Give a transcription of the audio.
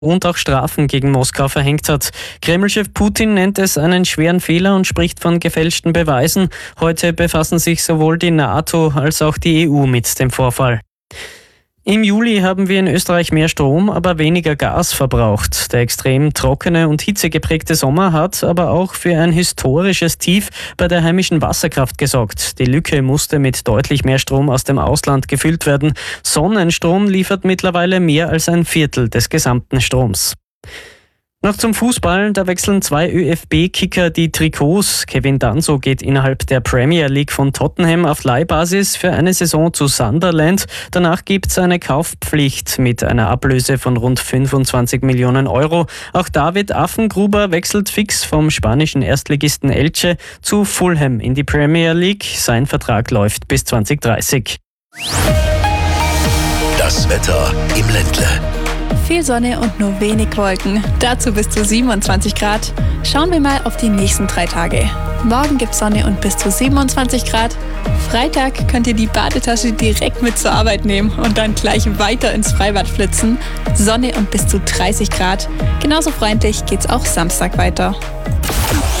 und auch Strafen gegen Moskau verhängt hat. Kreml-Chef Putin nennt es einen schweren Fehler und spricht von gefälschten Beweisen. Heute befassen sich sowohl die NATO als auch die EU mit dem Vorfall. Im Juli haben wir in Österreich mehr Strom, aber weniger Gas verbraucht. Der extrem trockene und hitzegeprägte Sommer hat aber auch für ein historisches Tief bei der heimischen Wasserkraft gesorgt. Die Lücke musste mit deutlich mehr Strom aus dem Ausland gefüllt werden. Sonnenstrom liefert mittlerweile mehr als ein Viertel des gesamten Stroms. Noch zum Fußball, da wechseln 2 ÖFB-Kicker die Trikots. Kevin Danso geht innerhalb der Premier League von Tottenham auf Leihbasis für eine Saison zu Sunderland. Danach gibt's eine Kaufpflicht mit einer Ablöse von rund 25 Millionen Euro. Auch David Affengruber wechselt fix vom spanischen Erstligisten Elche zu Fulham in die Premier League. Sein Vertrag läuft bis 2030. Das Wetter im Ländle. Viel Sonne und nur wenig Wolken. Dazu bis zu 27 Grad. Schauen wir mal auf die nächsten 3 Tage. Morgen gibt's Sonne und bis zu 27 Grad. Freitag könnt ihr die Badetasche direkt mit zur Arbeit nehmen und dann gleich weiter ins Freibad flitzen. Sonne und bis zu 30 Grad. Genauso freundlich geht's auch Samstag weiter.